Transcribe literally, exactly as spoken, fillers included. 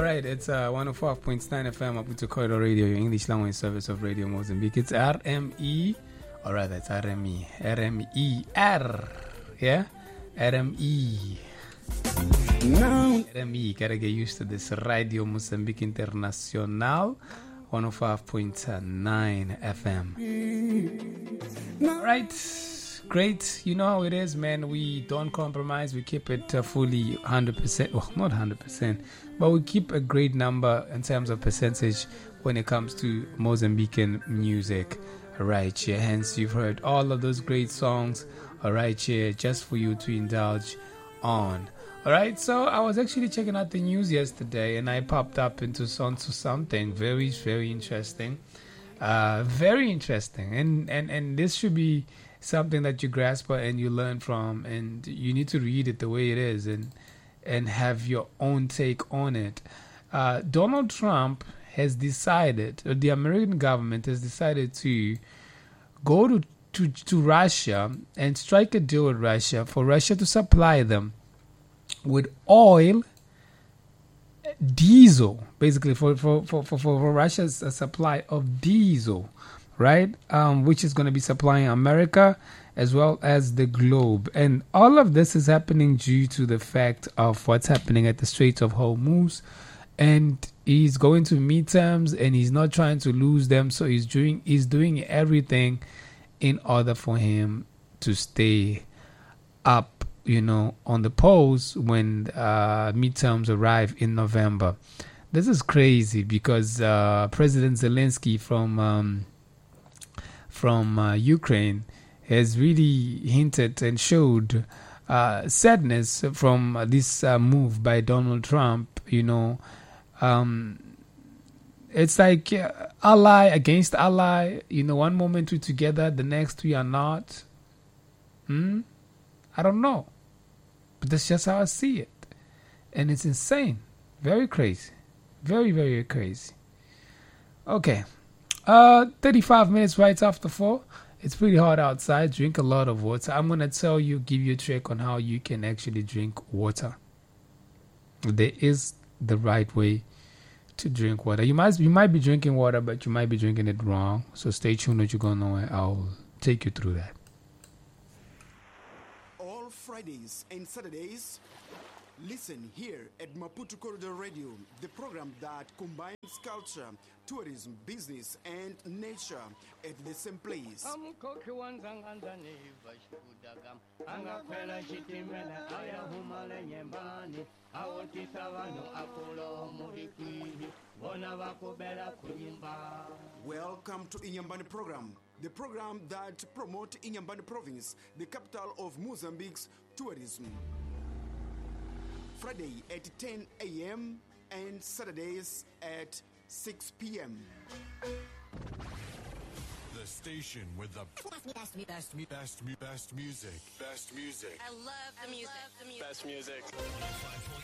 All right, it's uh, one oh five point nine F M, Maputo Corridor Radio, your English language service of Radio Mozambique. It's R M E, all right, that's R M E, R M E R, yeah, R M E. R M E, gotta get used to this. Radio Mozambique International, one oh five point nine F M. All right. Great. You know how it is, man. We don't compromise. We keep it uh, fully one hundred percent. Well, not one hundred percent, but we keep a great number in terms of percentage when it comes to Mozambican music. All right, here. Hence, you've heard all of those great songs. All right, here, just for you to indulge on. All right, so I was actually checking out the news yesterday, and I popped up into, onto something very, very interesting. Uh, very interesting. And, and, and this should be something that you grasp and you learn from, and you need to read it the way it is and and have your own take on it. Uh, Donald Trump has decided, or the American government has decided to go to, to, to Russia and strike a deal with Russia for Russia to supply them with oil, diesel, basically for, for, for, for, for Russia's supply of diesel. Right, um, which is going to be supplying America as well as the globe. And all of this is happening due to the fact of what's happening at the Strait of Hormuz. And he's going to midterms and he's not trying to lose them. So he's doing, he's doing everything in order for him to stay up, you know, on the polls when uh, midterms arrive in November. This is crazy because uh, President Zelensky from... Um, from uh, Ukraine has really hinted and showed uh, sadness from this uh, move by Donald Trump. You know, um, it's like uh, ally against ally. You know, one moment we're together, the next we are not. Hmm? I don't know. But that's just how I see it. And it's insane. Very crazy. Very, very crazy. Okay. Uh, thirty-five minutes right after four. It's pretty hot outside. Drink a lot of water. I'm going to tell you, give you a trick on how you can actually drink water. There is the right way to drink water. You might, you might be drinking water, but you might be drinking it wrong. So stay tuned. What you're going to know. I'll take you through that. All Fridays and Saturdays, listen here at Maputo Corridor Radio, the program that combines culture, tourism, business, and nature at the same place. Welcome to Inyambani program, the program that promotes Inyambani province, the capital of Mozambique's tourism. Friday at ten a.m. and Saturdays at six p.m. The station with the best, best, best, best, best, best music. Best music. I love the music. I love the music. Best music.